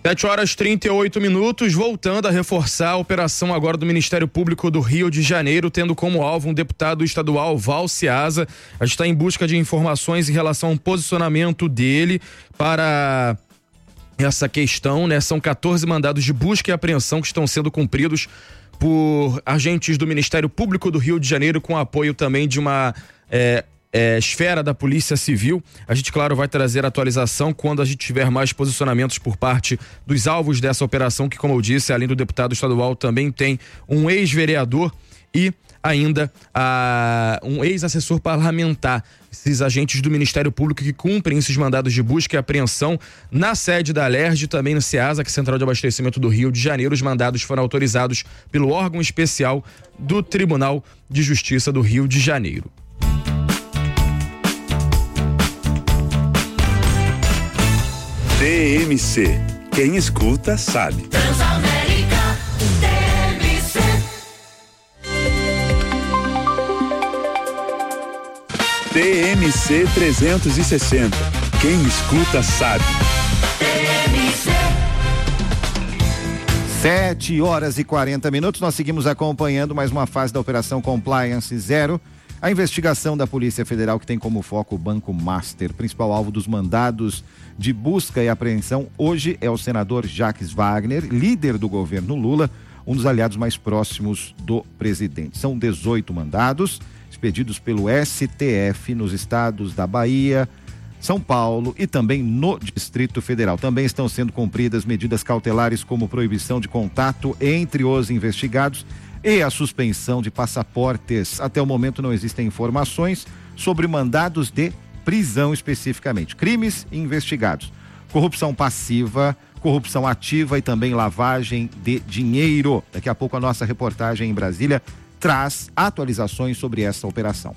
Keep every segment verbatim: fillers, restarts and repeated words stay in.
sete horas e trinta e oito minutos, voltando a reforçar a operação agora do Ministério Público do Rio de Janeiro, tendo como alvo um deputado estadual, Val Ciasa. A gente está em busca de informações em relação ao posicionamento dele para essa questão, né? São quatorze mandados de busca e apreensão que estão sendo cumpridos por agentes do Ministério Público do Rio de Janeiro, com apoio também de uma é, é, esfera da Polícia Civil. A gente, claro, vai trazer atualização quando a gente tiver mais posicionamentos por parte dos alvos dessa operação, que, como eu disse, além do deputado estadual, também tem um ex-vereador e ainda a, um ex-assessor parlamentar. Esses agentes do Ministério Público que cumprem esses mandados de busca e apreensão na sede da Alerj, também no CEASA, que é Central de Abastecimento do Rio de Janeiro. Os mandados foram autorizados pelo órgão especial do Tribunal de Justiça do Rio de Janeiro. T M C. Quem escuta sabe. Transamérica T M C. T M C trezentos e sessenta. Quem escuta sabe. T M C. sete horas e quarenta minutos, nós seguimos acompanhando mais uma fase da Operação Compliance Zero. A investigação da Polícia Federal, que tem como foco o Banco Master, principal alvo dos mandados de busca e apreensão, hoje é o senador Jacques Wagner, líder do governo Lula, um dos aliados mais próximos do presidente. São dezoito mandados expedidos pelo S T F nos estados da Bahia, São Paulo e também no Distrito Federal. Também estão sendo cumpridas medidas cautelares como proibição de contato entre os investigados e a suspensão de passaportes. Até o momento não existem informações sobre mandados de prisão especificamente. Crimes investigados: corrupção passiva, corrupção ativa e também lavagem de dinheiro. Daqui a pouco a nossa reportagem em Brasília traz atualizações sobre essa operação.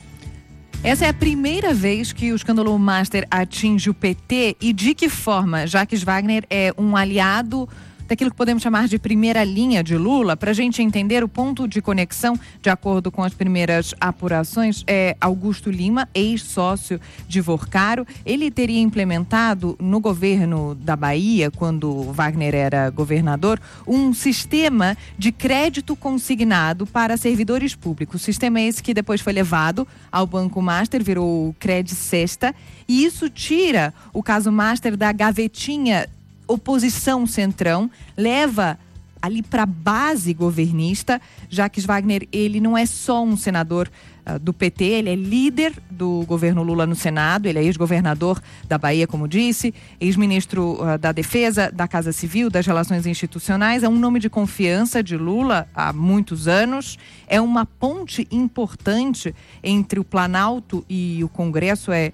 Essa é a primeira vez que o escândalo Master atinge o P T, e de que forma? Jacques Wagner é um aliado daquilo que podemos chamar de primeira linha de Lula. Para a gente entender o ponto de conexão, de acordo com as primeiras apurações, é Augusto Lima, ex-sócio de Vorcaro. Ele teria implementado no governo da Bahia, quando Wagner era governador, um sistema de crédito consignado para servidores públicos. Sistema esse que depois foi levado ao Banco Master, virou o Credicesta, e isso tira o caso Master da gavetinha oposição centrão, leva ali para a base governista. Jacques Wagner, ele não é só um senador uh, do P T, ele é líder do governo Lula no Senado, ele é ex-governador da Bahia, como disse, ex-ministro uh, da Defesa, da Casa Civil, das Relações Institucionais, é um nome de confiança de Lula há muitos anos, é uma ponte importante entre o Planalto e o Congresso, é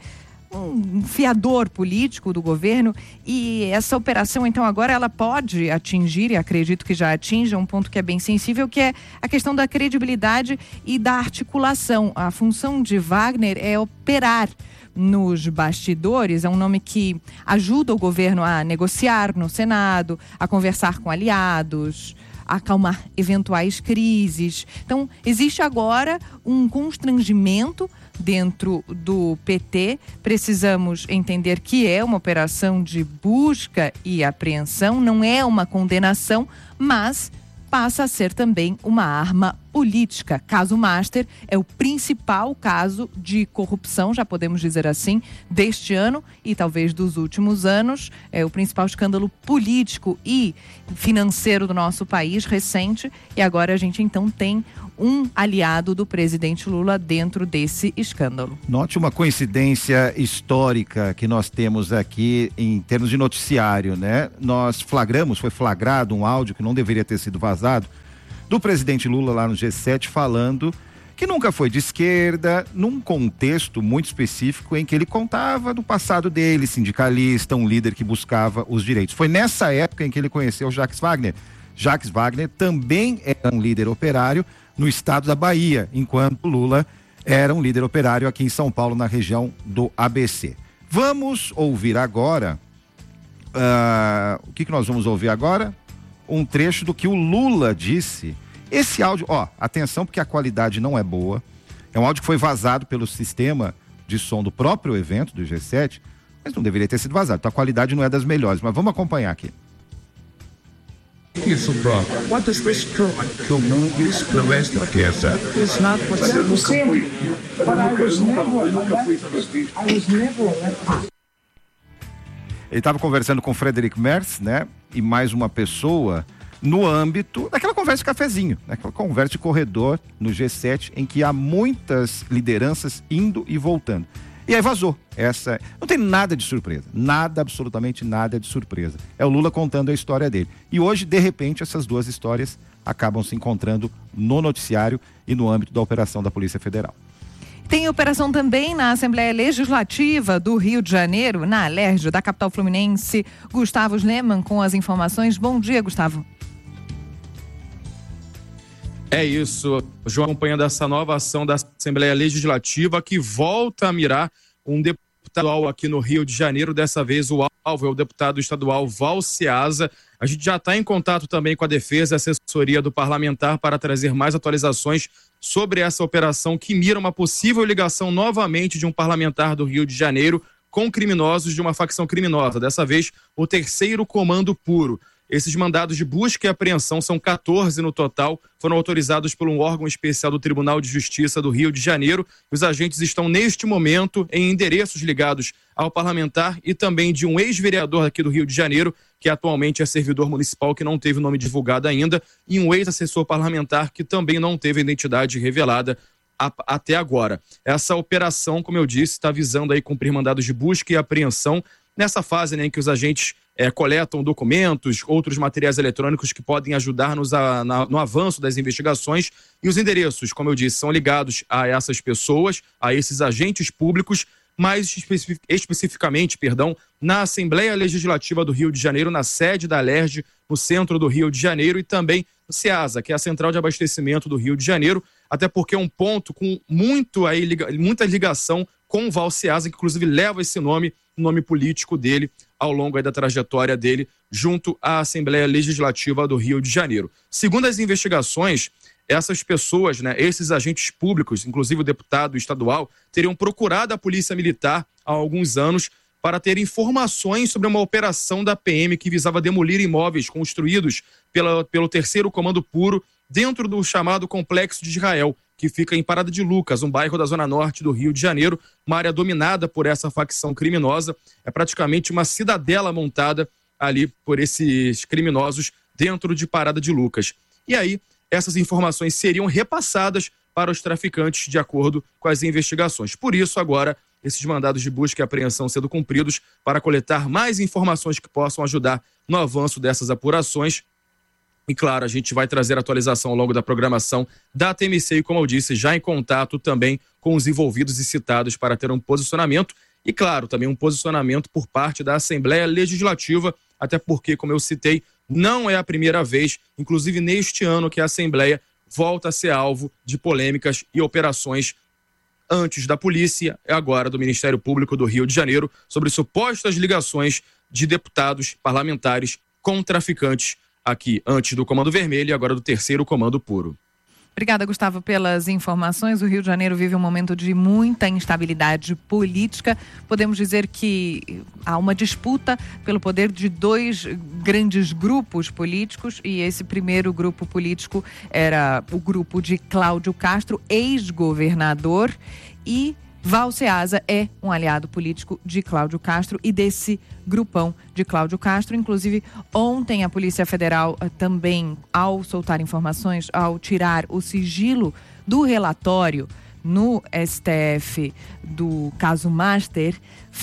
um fiador político do governo, e essa operação, então, agora ela pode atingir, e acredito que já atinja, um ponto que é bem sensível, que é a questão da credibilidade e da articulação. A função de Wagner é operar nos bastidores, é um nome que ajuda o governo a negociar no Senado, a conversar com aliados, a acalmar eventuais crises. Então, existe agora um constrangimento dentro do P T. Precisamos entender que é uma operação de busca e apreensão, não é uma condenação, mas passa a ser também uma arma política. Caso Master é o principal caso de corrupção, já podemos dizer assim, deste ano e talvez dos últimos anos. É o principal escândalo político e financeiro do nosso país recente, e agora a gente então tem um aliado do presidente Lula dentro desse escândalo. Note uma coincidência histórica que nós temos aqui em termos de noticiário, né? Nós flagramos, foi flagrado um áudio que não deveria ter sido vazado, do presidente Lula lá no G sete, falando que nunca foi de esquerda, num contexto muito específico em que ele contava do passado dele, sindicalista, um líder que buscava os direitos. Foi nessa época em que ele conheceu Jacques Wagner. Jacques Wagner também era um líder operário no estado da Bahia, enquanto Lula era um líder operário aqui em São Paulo, na região do A B C. Vamos ouvir agora, uh, o que, que nós vamos ouvir agora? Um trecho do que o Lula disse. Esse áudio, ó, atenção, porque a qualidade não é boa, é um áudio que foi vazado pelo sistema de som do próprio evento do G sete, mas não deveria ter sido vazado, então a qualidade não é das melhores, mas vamos acompanhar aqui. Isso próprio. What is destroyed to movies the rest of cancer is not what's Ele estava conversando com Frederic Merz, né? E mais uma pessoa no âmbito daquela conversa de cafezinho, né? Aquela conversa de corredor no G sete, em que há muitas lideranças indo e voltando. E aí vazou. Essa não tem nada de surpresa, nada, absolutamente nada de surpresa. É o Lula contando a história dele. E hoje, de repente, essas duas histórias acabam se encontrando no noticiário e no âmbito da operação da Polícia Federal. Tem operação também na Assembleia Legislativa do Rio de Janeiro, na Alerj, da capital fluminense. Gustavo Sleman com as informações. Bom dia, Gustavo. É isso, João, acompanhando essa nova ação da Assembleia Legislativa que volta a mirar um deputado aqui no Rio de Janeiro. Dessa vez o alvo é o deputado estadual Valciasa. A gente já está em contato também com a defesa e assessoria do parlamentar para trazer mais atualizações sobre essa operação que mira uma possível ligação novamente de um parlamentar do Rio de Janeiro com criminosos de uma facção criminosa. Dessa vez, o terceiro comando puro. Esses mandados de busca e apreensão, são quatorze no total, foram autorizados por um órgão especial do Tribunal de Justiça do Rio de Janeiro. Os agentes estão, neste momento, em endereços ligados ao parlamentar e também de um ex-vereador aqui do Rio de Janeiro, que atualmente é servidor municipal, que não teve o nome divulgado ainda, e um ex-assessor parlamentar, que também não teve a identidade revelada a, até agora. Essa operação, como eu disse, está visando aí cumprir mandados de busca e apreensão nessa fase, né, em que os agentes É, coletam documentos, outros materiais eletrônicos que podem ajudar-nos a, na, no avanço das investigações, e os endereços, como eu disse, são ligados a essas pessoas, a esses agentes públicos, mais especific, especificamente, perdão, na Assembleia Legislativa do Rio de Janeiro, na sede da Alerj, no centro do Rio de Janeiro, e também no CEASA, que é a Central de Abastecimento do Rio de Janeiro, até porque é um ponto com muito aí, liga, muita ligação com o Valciasa, que inclusive leva esse nome, o nome político dele, ao longo aí da trajetória dele, junto à Assembleia Legislativa do Rio de Janeiro. Segundo as investigações, essas pessoas, né, esses agentes públicos, inclusive o deputado estadual, teriam procurado a Polícia Militar há alguns anos para ter informações sobre uma operação da P M que visava demolir imóveis construídos pela, pelo terceiro comando puro dentro do chamado Complexo de Israel, que fica em Parada de Lucas, um bairro da zona norte do Rio de Janeiro, uma área dominada por essa facção criminosa. É praticamente uma cidadela montada ali por esses criminosos dentro de Parada de Lucas. E aí, essas informações seriam repassadas para os traficantes de acordo com as investigações. Por isso, agora, esses mandados de busca e apreensão sendo cumpridos para coletar mais informações que possam ajudar no avanço dessas apurações. E claro, a gente vai trazer atualização ao longo da programação da T M C e, como eu disse, já em contato também com os envolvidos e citados para ter um posicionamento e, claro, também um posicionamento por parte da Assembleia Legislativa, até porque, como eu citei, não é a primeira vez, inclusive neste ano, que a Assembleia volta a ser alvo de polêmicas e operações antes da polícia e agora do Ministério Público do Rio de Janeiro sobre supostas ligações de deputados parlamentares com traficantes aqui antes do Comando Vermelho e agora do terceiro Comando Puro. Obrigada, Gustavo, pelas informações. O Rio de Janeiro vive um momento de muita instabilidade política. Podemos dizer que há uma disputa pelo poder de dois grandes grupos políticos, e esse primeiro grupo político era o grupo de Cláudio Castro, ex-governador, e Valciasa é um aliado político de Cláudio Castro e desse grupão de Cláudio Castro. Inclusive, ontem a Polícia Federal também, ao soltar informações, ao tirar o sigilo do relatório no S T F do caso Master,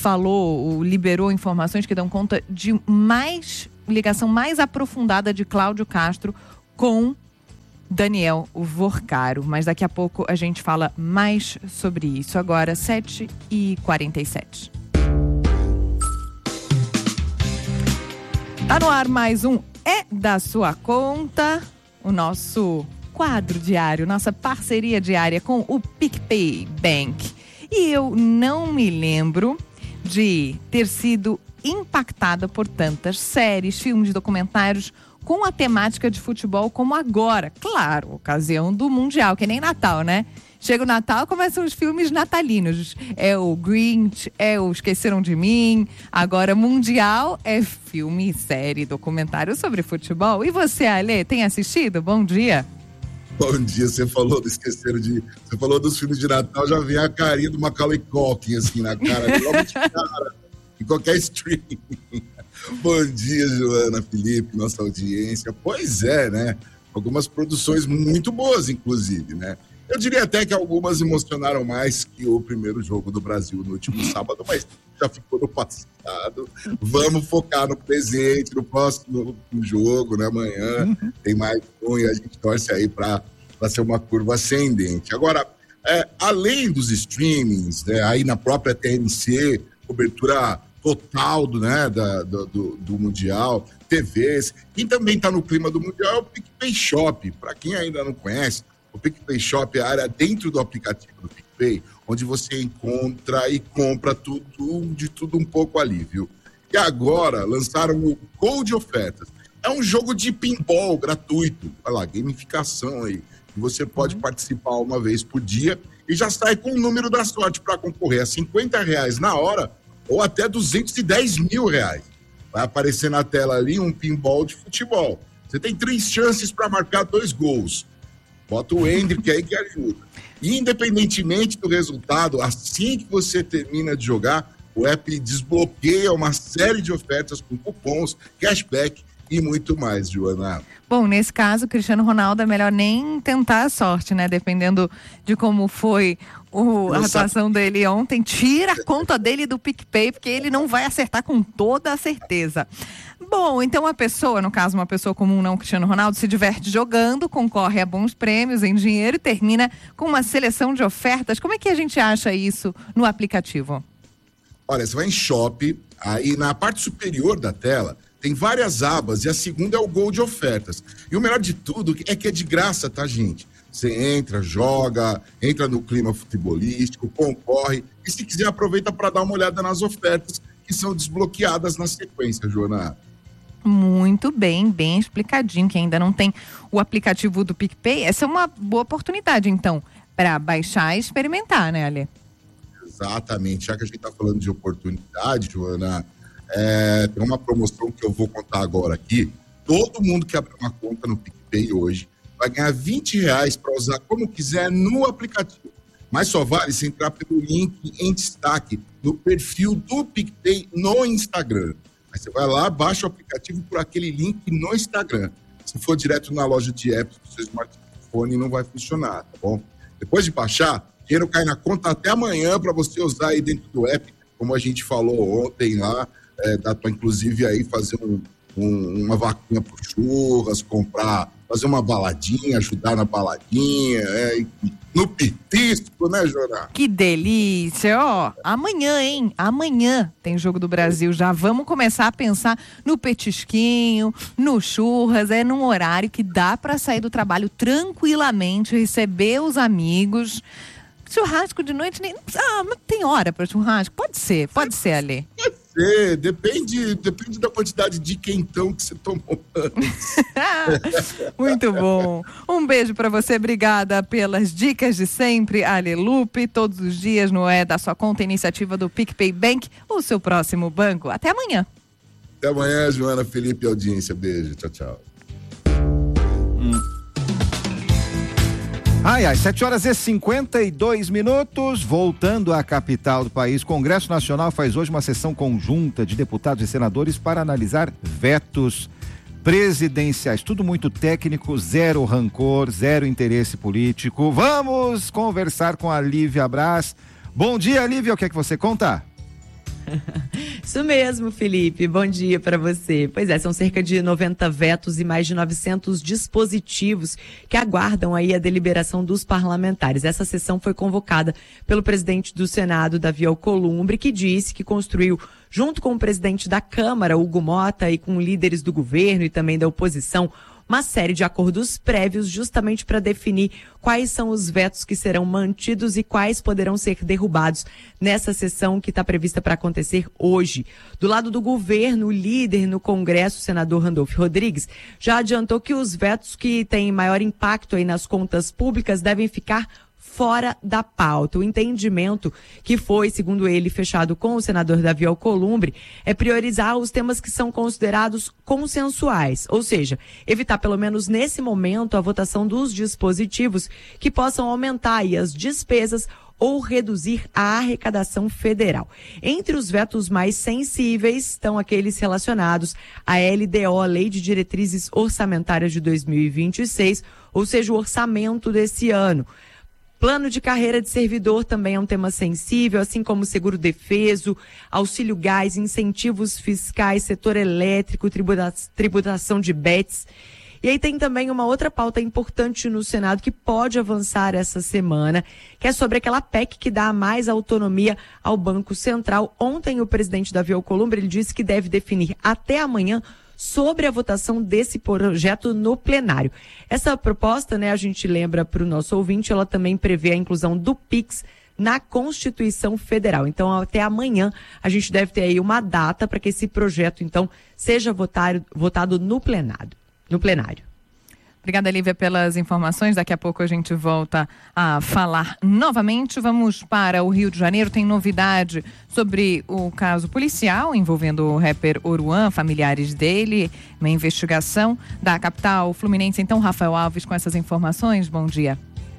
falou, liberou informações que dão conta de mais ligação mais aprofundada de Cláudio Castro com Daniel Vorcaro, mas daqui a pouco a gente fala mais sobre isso. Agora, sete e quarenta e sete. Tá no ar mais um É da Sua Conta, o nosso quadro diário, nossa parceria diária com o PicPay Bank. E eu não me lembro de ter sido impactada por tantas séries, filmes, documentários com a temática de futebol como agora. Claro, ocasião do Mundial, que nem Natal, né? Chega o Natal, começam os filmes natalinos. É o Grinch, é o Esqueceram de Mim. Agora, Mundial é filme, série, documentário sobre futebol. E você, Ale, tem assistido? Bom dia. Bom dia, você falou do Esqueceram de... Você falou dos filmes de Natal, já vem a carinha do Macaulay Culkin, assim, na cara. Logo de cara, em qualquer streaming. Bom dia, Joana, Felipe, nossa audiência. Pois é, né? Algumas produções muito boas, inclusive, né? Eu diria até que algumas emocionaram mais que o primeiro jogo do Brasil no último sábado, mas já ficou no passado. Vamos focar no presente, no próximo jogo, né? Amanhã tem mais um e a gente torce aí para ser uma curva ascendente. Agora, é, além dos streamings, né, aí na própria T M C, cobertura total do, né, da, do, do, do Mundial, T Vs. Quem também está no clima do Mundial é o PicPay Shop. Para quem ainda não conhece, o PicPay Shop é a área dentro do aplicativo do PicPay, onde você encontra e compra tudo, de tudo um pouco ali, viu? E agora lançaram o Gol de Ofertas. É um jogo de pinball gratuito. Olha lá, gamificação aí. Você pode participar uma vez por dia e já sai com o número da sorte para concorrer a cinquenta reais na hora ou até duzentos e dez mil reais. Vai aparecer na tela ali um pinball de futebol. Você tem três chances para marcar dois gols. Bota o Hendrick aí que ajuda. E independentemente do resultado, assim que você termina de jogar, o app desbloqueia uma série de ofertas com cupons, cashback e muito mais, Joana. Bom, nesse caso, Cristiano Ronaldo é melhor nem tentar a sorte, né? Dependendo de como foi o, a atuação dele ontem. Tira a conta dele do PicPay, porque ele não vai acertar com toda a certeza. Bom, então a pessoa, no caso uma pessoa comum, não Cristiano Ronaldo, se diverte jogando, concorre a bons prêmios em dinheiro e termina com uma seleção de ofertas. Como é que a gente acha isso no aplicativo? Olha, você vai em Shop, aí na parte superior da tela tem várias abas e a segunda é o Gol de Ofertas. E o melhor de tudo é que é de graça, tá, gente? Você entra, joga, entra no clima futebolístico, concorre e se quiser aproveita para dar uma olhada nas ofertas que são desbloqueadas na sequência, Joana. Muito bem, bem explicadinho. Quem ainda não tem o aplicativo do PicPay, essa é uma boa oportunidade, então, para baixar e experimentar, né, Ale? Exatamente. Já que a gente está falando de oportunidade, Joana, é, tem uma promoção que eu vou contar agora aqui. Todo mundo que abrir uma conta no PicPay hoje vai ganhar vinte reais para usar como quiser no aplicativo. Mas só vale se entrar pelo link em destaque no perfil do PicPay no Instagram. Aí você vai lá, baixa o aplicativo por aquele link no Instagram. Se for direto na loja de apps do seu smartphone, não vai funcionar, tá bom? Depois de baixar, dinheiro cai na conta até amanhã para você usar aí dentro do app, como a gente falou ontem lá, é, dá para inclusive aí fazer um, um, uma vaquinha por churras, comprar, fazer uma baladinha, ajudar na baladinha, é, no pitisco, né, Jorá? Que delícia, ó, amanhã, hein, amanhã tem Jogo do Brasil, já vamos começar a pensar no petisquinho, no churras, é num horário que dá para sair do trabalho tranquilamente, receber os amigos. Churrasco de noite, nem, ah, mas tem hora para churrasco? Pode ser, pode ser, Ale. Pode ser, depende, depende da quantidade de quentão que você tomou antes. Muito bom. Um beijo para você, obrigada pelas dicas de sempre, Ale Lupe, todos os dias no É da Sua Conta, iniciativa do PicPay Bank, o seu próximo banco. Até amanhã. Até amanhã, Joana, Felipe e audiência. Beijo, tchau, tchau. Hum. Ai, ai, sete horas e cinquenta e dois minutos, voltando à capital do país. Congresso Nacional faz hoje uma sessão conjunta de deputados e senadores para analisar vetos presidenciais. Tudo muito técnico, zero rancor, zero interesse político. Vamos conversar com a Lívia Braz. Bom dia, Lívia, o que é que você conta? Isso mesmo, Felipe. Bom dia para você. Pois é, são cerca de noventa vetos e mais de novecentos dispositivos que aguardam aí a deliberação dos parlamentares. Essa sessão foi convocada pelo presidente do Senado, Davi Alcolumbre, que disse que construiu, junto com o presidente da Câmara, Hugo Mota, e com líderes do governo e também da oposição, uma série de acordos prévios justamente para definir quais são os vetos que serão mantidos e quais poderão ser derrubados nessa sessão que está prevista para acontecer hoje. Do lado do governo, o líder no Congresso, o senador Randolph Rodrigues, já adiantou que os vetos que têm maior impacto aí nas contas públicas devem ficar fora da pauta. O entendimento que foi, segundo ele, fechado com o senador Davi Alcolumbre é priorizar os temas que são considerados consensuais, ou seja, evitar pelo menos nesse momento a votação dos dispositivos que possam aumentar aí as despesas ou reduzir a arrecadação federal. Entre os vetos mais sensíveis estão aqueles relacionados à L D O, Lei de Diretrizes Orçamentárias de dois mil e vinte e seis, ou seja, o orçamento desse ano. Plano de carreira de servidor também é um tema sensível, assim como seguro defeso, auxílio gás, incentivos fiscais, setor elétrico, tributa- tributação de B E Ts. E aí tem também uma outra pauta importante no Senado que pode avançar essa semana, que é sobre aquela P E C que dá mais autonomia ao Banco Central. Ontem o presidente Davi Alcolumbre, ele disse que deve definir até amanhã sobre a votação desse projeto no plenário. Essa proposta, né, a gente lembra para o nosso ouvinte, ela também prevê a inclusão do Pix na Constituição Federal. Então, até amanhã, a gente deve ter aí uma data para que esse projeto, então, seja votado, votado no plenário. No plenário. Obrigada, Lívia, pelas informações. Daqui a pouco a gente volta a falar novamente. Vamos para o Rio de Janeiro. Tem novidade sobre o caso policial envolvendo o rapper Oruan, familiares dele, uma investigação da capital fluminense. Então, Rafael Alves, com essas informações, bom dia.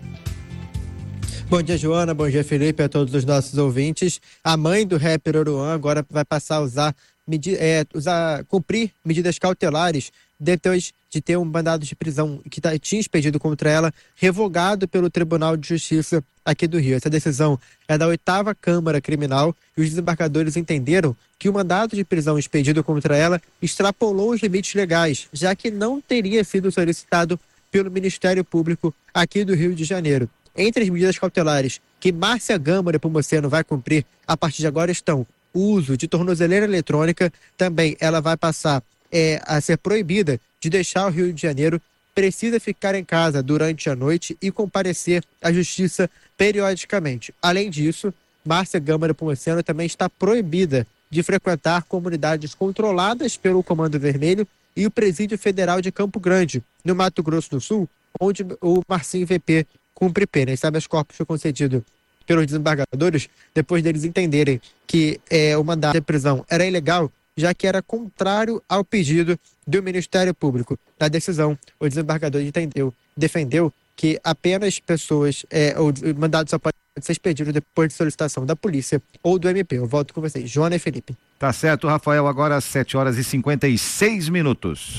Bom dia, Joana. Bom dia, Felipe, a todos os nossos ouvintes. A mãe do rapper Oruan agora vai passar a usar, medi- é, usar cumprir medidas cautelares depois de ter um mandado de prisão que tá, tinha expedido contra ela, revogado pelo Tribunal de Justiça aqui do Rio. Essa decisão é da oitava Câmara Criminal e os desembargadores entenderam que o mandado de prisão expedido contra ela extrapolou os limites legais, já que não teria sido solicitado pelo Ministério Público aqui do Rio de Janeiro. Entre as medidas cautelares que Márcia Gama Nepomuceno vai cumprir a partir de agora estão o uso de tornozeleira eletrônica, também ela vai passar É, a ser proibida de deixar o Rio de Janeiro, precisa ficar em casa durante a noite e comparecer à justiça periodicamente. Além disso, Márcia Gama Nepomuceno também está proibida de frequentar comunidades controladas pelo Comando Vermelho e o Presídio Federal de Campo Grande, no Mato Grosso do Sul, onde o Marcinho V P cumpre pena. Esse habeas corpus foi concedido pelos desembargadores depois deles entenderem que é, o mandado de prisão era ilegal, já que era contrário ao pedido do Ministério Público. Na decisão, o desembargador entendeu, defendeu que apenas pessoas, é, o mandado só pode ser expedido depois de solicitação da polícia ou do M P. Eu volto com vocês. Joana e Felipe. Tá certo, Rafael. Agora às sete horas e cinquenta e seis minutos.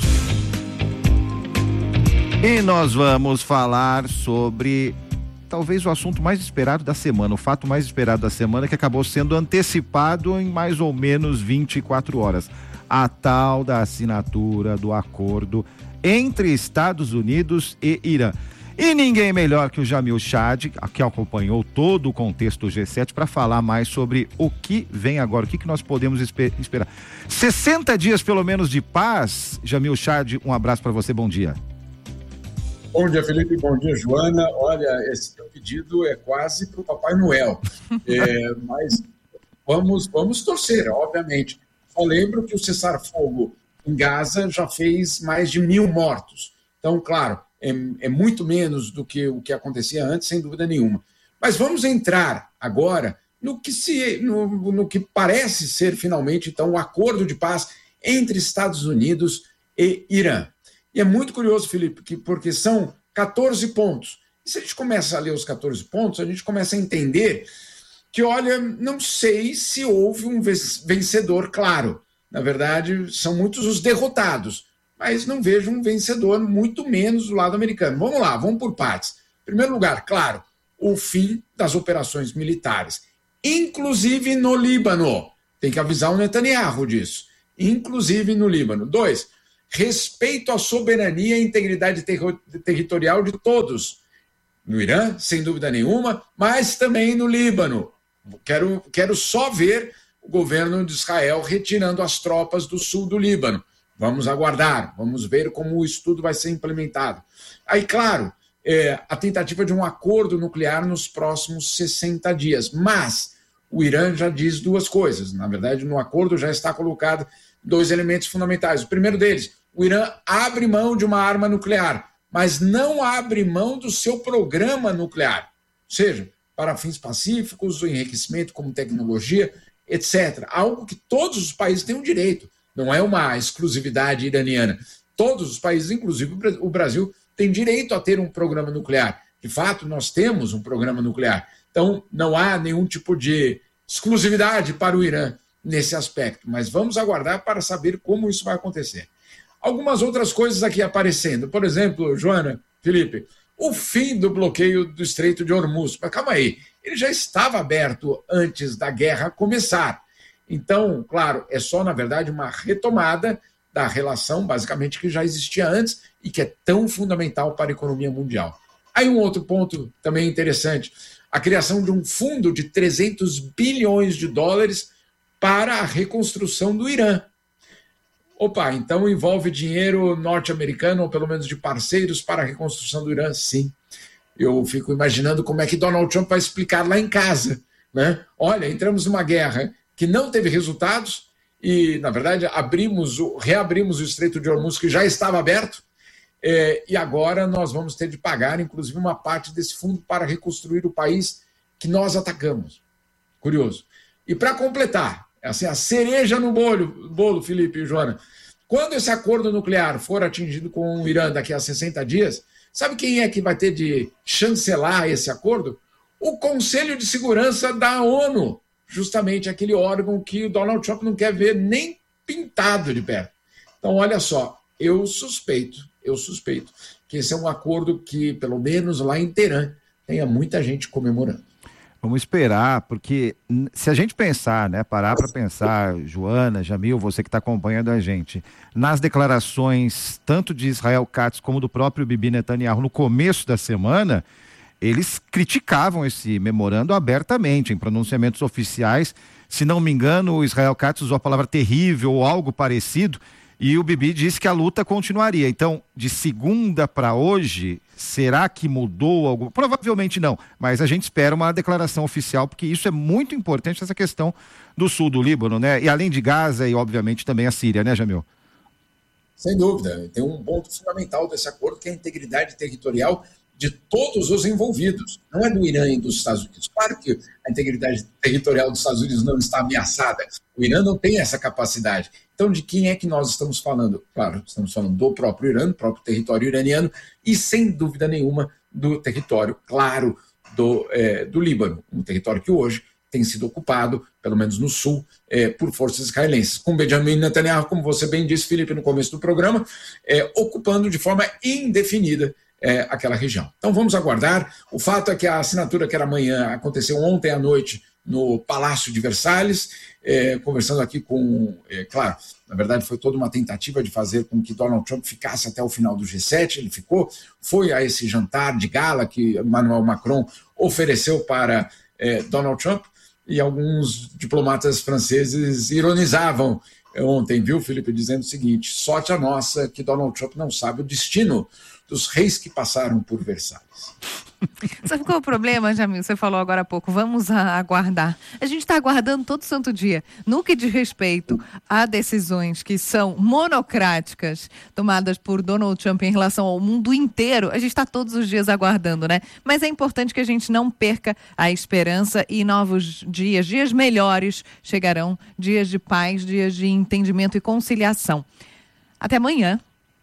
E nós vamos falar sobre talvez o assunto mais esperado da semana, o fato mais esperado da semana, que acabou sendo antecipado em mais ou menos vinte e quatro horas. A tal da assinatura do acordo entre Estados Unidos e Irã. E ninguém melhor que o Jamil Chad, que acompanhou todo o contexto do G sete, para falar mais sobre o que vem agora, o que, que nós podemos esperar. sessenta dias pelo menos de paz. Jamil Chad, um abraço para você, bom dia. Bom dia, Felipe. Bom dia, Joana. Olha, esse teu pedido é quase para o Papai Noel. É, mas vamos, vamos torcer, obviamente. Só lembro que o cessar-fogo em Gaza já fez mais de mil mortos. Então, claro, é, é muito menos do que o que acontecia antes, sem dúvida nenhuma. Mas vamos entrar agora no que, se, no, no que parece ser, finalmente, então, um acordo de paz entre Estados Unidos e Irã. E é muito curioso, Felipe, porque são quatorze pontos. E se a gente começa a ler os quatorze pontos, a gente começa a entender que, olha, não sei se houve um vencedor claro. Na verdade, são muitos os derrotados, mas não vejo um vencedor, muito menos do lado americano. Vamos lá, vamos por partes. Em primeiro lugar, claro, o fim das operações militares, inclusive no Líbano. Tem que avisar o Netanyahu disso. Inclusive no Líbano. Dois, respeito à soberania e integridade ter- territorial de todos. No Irã, sem dúvida nenhuma, mas também no Líbano. Quero, quero só ver o governo de Israel retirando as tropas do sul do Líbano. Vamos aguardar, vamos ver como o estudo vai ser implementado. Aí, claro, é, a tentativa de um acordo nuclear nos próximos sessenta dias, mas o Irã já diz duas coisas. Na verdade, no acordo já está colocado dois elementos fundamentais. O primeiro deles, o Irã abre mão de uma arma nuclear, mas não abre mão do seu programa nuclear, ou seja, para fins pacíficos, o enriquecimento como tecnologia, etcétera. Algo que todos os países têm o direito, não é uma exclusividade iraniana. Todos os países, inclusive o Brasil, têm direito a ter um programa nuclear. De fato, nós temos um programa nuclear. Então, não há nenhum tipo de exclusividade para o Irã nesse aspecto, mas vamos aguardar para saber como isso vai acontecer. Algumas outras coisas aqui aparecendo. Por exemplo, Joana, Felipe, o fim do bloqueio do Estreito de Hormuz. Mas calma aí, ele já estava aberto antes da guerra começar. Então, claro, é só, na verdade, uma retomada da relação, basicamente, que já existia antes e que é tão fundamental para a economia mundial. Aí um outro ponto também interessante, a criação de um fundo de trezentos bilhões de dólares para a reconstrução do Irã. Opa, então envolve dinheiro norte-americano, ou pelo menos de parceiros, para a reconstrução do Irã? Sim. Eu fico imaginando como é que Donald Trump vai explicar lá em casa, né? Olha, entramos numa guerra que não teve resultados e, na verdade, abrimos o, reabrimos o Estreito de Hormuz, que já estava aberto, é, e agora nós vamos ter de pagar, inclusive, uma parte desse fundo para reconstruir o país que nós atacamos. Curioso. E para completar, assim, a cereja no bolo, bolo, Felipe e Joana, quando esse acordo nuclear for atingido com o Irã daqui a sessenta dias, sabe quem é que vai ter de chancelar esse acordo? O Conselho de Segurança da ONU, justamente aquele órgão que o Donald Trump não quer ver nem pintado de perto. Então, olha só, eu suspeito, eu suspeito que esse é um acordo que, pelo menos lá em Teherã, tenha muita gente comemorando. Vamos esperar, porque se a gente pensar, né, parar para pensar, Joana, Jamil, você que está acompanhando a gente, nas declarações tanto de Israel Katz como do próprio Bibi Netanyahu no começo da semana, eles criticavam esse memorando abertamente, em pronunciamentos oficiais. Se não me engano, o Israel Katz usou a palavra terrível ou algo parecido, e o Bibi disse que a luta continuaria. Então, de segunda para hoje, será que mudou algo? Provavelmente não, mas a gente espera uma declaração oficial, porque isso é muito importante, essa questão do sul do Líbano, né? E além de Gaza e, obviamente, também a Síria, né, Jamil? Sem dúvida. Tem um ponto fundamental desse acordo, que é a integridade territorial de todos os envolvidos. Não é do Irã e dos Estados Unidos. Claro que a integridade territorial dos Estados Unidos não está ameaçada. O Irã não tem essa capacidade. Então, de quem é que nós estamos falando? Claro, estamos falando do próprio Irã, do próprio território iraniano e, sem dúvida nenhuma, do território, claro, do, é, do Líbano, um território que hoje tem sido ocupado, pelo menos no sul, é, por forças israelenses. Com Benjamin Netanyahu, como você bem disse, Felipe, no começo do programa, é, ocupando de forma indefinida é, aquela região. Então, vamos aguardar. O fato é que a assinatura, que era amanhã, aconteceu ontem à noite no Palácio de Versalhes, é, conversando aqui com, é, claro, na verdade foi toda uma tentativa de fazer com que Donald Trump ficasse até o final do G sete, ele ficou, foi a esse jantar de gala que Emmanuel Macron ofereceu para é, Donald Trump, e alguns diplomatas franceses ironizavam ontem, viu, Felipe, dizendo o seguinte: sorte a nossa que Donald Trump não sabe o destino dos reis que passaram por Versalhes. Sabe qual é o problema, Jamil? Você falou agora há pouco, vamos aguardar. A gente está aguardando todo santo dia. No que diz respeito a decisões que são monocráticas, tomadas por Donald Trump em relação ao mundo inteiro, a gente está todos os dias aguardando, né? Mas é importante que a gente não perca a esperança, e novos dias, dias melhores chegarão, dias de paz, dias de entendimento e conciliação. Até amanhã.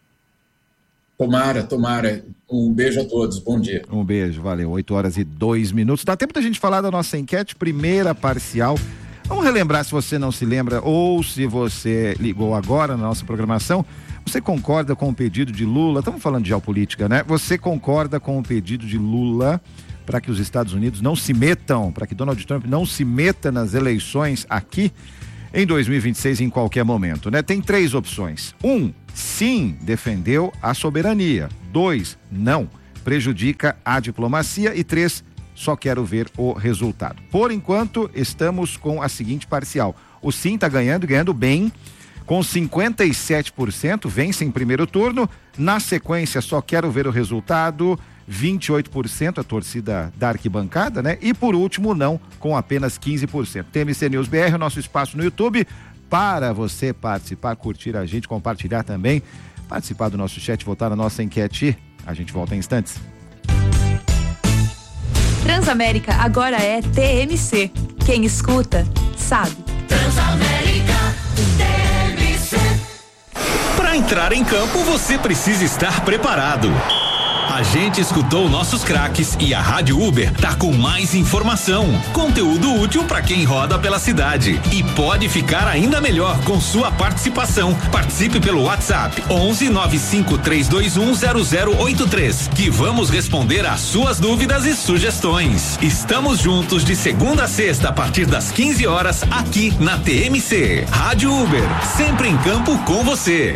Tomara, tomara. Um beijo a todos. Bom dia. Um beijo, valeu. oito horas e dois minutos. Dá tempo da gente falar da nossa enquete, primeira parcial. Vamos relembrar, se você não se lembra ou se você ligou agora na nossa programação. Você concorda com o pedido de Lula? Estamos falando de geopolítica, né? Você concorda com o pedido de Lula para que os Estados Unidos não se metam, para que Donald Trump não se meta nas eleições aqui em dois mil e vinte e seis, em qualquer momento, né? Tem três opções. Um, sim, defendeu a soberania. Dois, não, prejudica a diplomacia. E três, só quero ver o resultado. Por enquanto, estamos com a seguinte parcial. O sim está ganhando, ganhando bem, com cinquenta e sete por cento, vence em primeiro turno. Na sequência, só quero ver o resultado, vinte e oito por cento, a torcida da arquibancada, né? E por último, não, com apenas quinze por cento. T M C News B R, o nosso espaço no YouTube, para você participar, curtir a gente, compartilhar também, participar do nosso chat, votar na nossa enquete. A gente volta em instantes. Transamérica agora é T M C. Quem escuta, sabe. Transamérica T M C. Para entrar em campo, você precisa estar preparado. A gente escutou nossos craques e a Rádio Uber tá com mais informação, conteúdo útil para quem roda pela cidade e pode ficar ainda melhor com sua participação. Participe pelo WhatsApp onze nove cinco três dois um zero zero oito três, que vamos responder às suas dúvidas e sugestões. Estamos juntos de segunda a sexta a partir das quinze horas aqui na T M C. Rádio Uber, sempre em campo com você.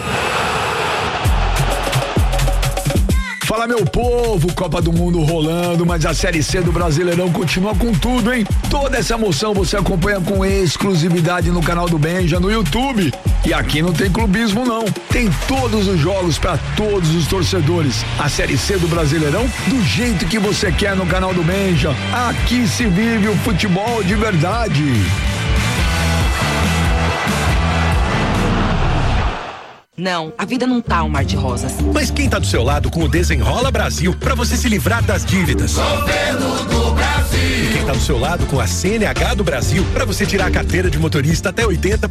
Fala, meu povo, Copa do Mundo rolando, mas a Série C do Brasileirão continua com tudo, hein? Toda essa emoção você acompanha com exclusividade no canal do Benja no YouTube. E aqui não tem clubismo não, tem todos os jogos para todos os torcedores. A Série C do Brasileirão do jeito que você quer no canal do Benja. Aqui se vive o futebol de verdade. Não, a vida não tá um mar de rosas. Mas quem tá do seu lado com o Desenrola Brasil pra você se livrar das dívidas? Governo do Brasil. E quem tá do seu lado com a C N H do Brasil pra você tirar a carteira de motorista até oitenta por cento